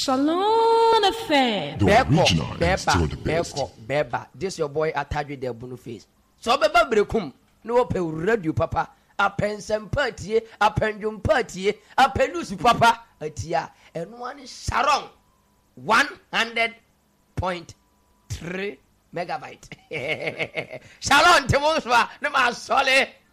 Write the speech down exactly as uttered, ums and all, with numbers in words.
Shalom affair. The original is still the best. Beba, this your boy Atadwe the Bunu face. So beba brekum no pe radio papa. Apensem party, apendum party, apendusi papa atia. And one is Sharon one hundred point three megabyte. Shalom Timoswa, no ma sole.